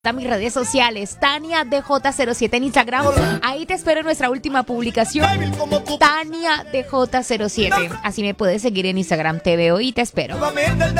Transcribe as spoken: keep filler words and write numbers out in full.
A mis redes sociales, Tania D J cero siete en Instagram. Ahí te espero en nuestra última publicación, Tania D J cero siete. Así me puedes seguir en Instagram. Te veo y te espero.